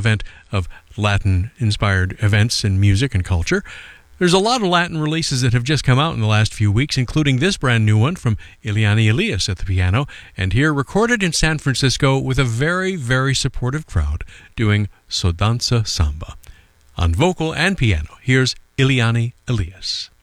event of Latin-inspired events in music and culture. There's a lot of Latin releases that have just come out in the last few weeks, including this brand new one from Eliane Elias at the piano, and here recorded in San Francisco with a very, very supportive crowd doing So Danza Samba. On vocal and piano, here's Eliane Elias.